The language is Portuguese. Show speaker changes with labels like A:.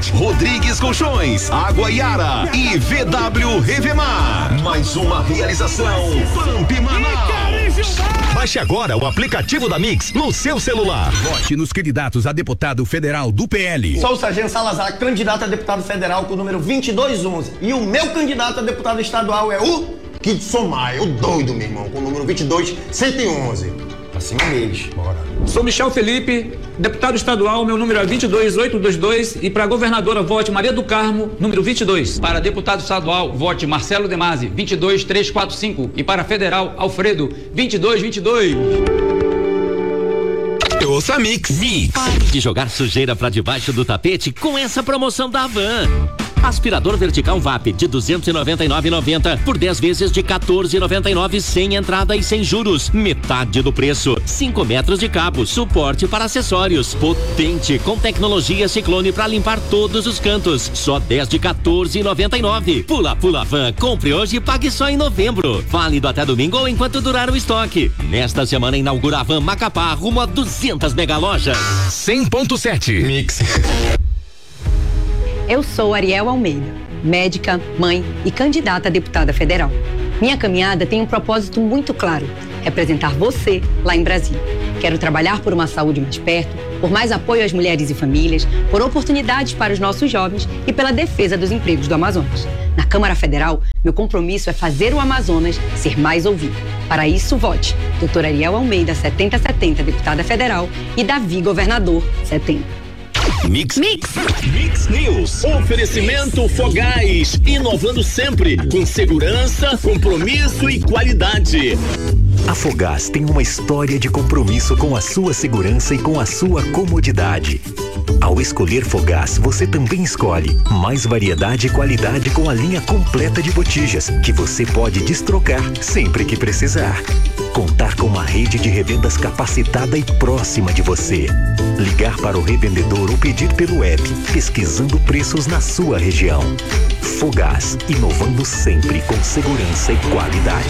A: Resort, Rodrigues Colchões, Água Yara e VW Revemar. Mais uma realização Pamp Manaus. Baixe agora o aplicativo da Mix no seu celular.
B: Vote nos candidatos a deputado federal do PL.
C: Sou o Sargento Salazar, candidato a deputado federal com o número 2211. E o meu candidato a deputado estadual é o Kidson Maia, o doido, meu irmão, com o número 22111. Pra cima deles, bora.
D: Sou Michel Felipe, deputado estadual, meu número é 22822 e para governadora vote Maria do Carmo, número 22.
E: Para deputado estadual, vote Marcelo Demasi, 22345 e para federal, Alfredo, 2222.
A: Ouça Mix.
F: Pare de jogar sujeira pra debaixo do tapete com essa promoção da Havan. Aspirador vertical VAP de 299,90 por 10 vezes de 14,99 sem entrada e sem juros. Metade do preço. 5 metros de cabo, suporte para acessórios. Potente, com tecnologia Ciclone para limpar todos os cantos. Só 10 de 14,99. Pula Van, compre hoje e pague só em novembro. Válido até domingo ou enquanto durar o estoque. Nesta semana inaugura a Van Macapá rumo a 200 mega lojas.
A: 100.7 Mix.
G: Eu sou Ariel Almeida, médica, mãe e candidata a deputada federal. Minha caminhada tem um propósito muito claro: representar você lá em Brasília. Quero trabalhar por uma saúde mais perto, por mais apoio às mulheres e famílias, por oportunidades para os nossos jovens e pela defesa dos empregos do Amazonas. Na Câmara Federal, meu compromisso é fazer o Amazonas ser mais ouvido. Para isso, vote Dr. Ariel Almeida, 7070, deputada federal, e Davi, governador, 70.
A: Mix
H: News. Oferecimento Fogás, inovando sempre, com segurança, compromisso e qualidade.
I: A Fogás tem uma história de compromisso com a sua segurança e com a sua comodidade. Ao escolher Fogás, você também escolhe mais variedade e qualidade com a linha completa de botijas, que você pode destrocar sempre que precisar. Contar com uma rede de revendas capacitada e próxima de você. Ligar para o revendedor ou pedir pelo app, pesquisando preços na sua região. Fogás, inovando sempre com segurança e qualidade.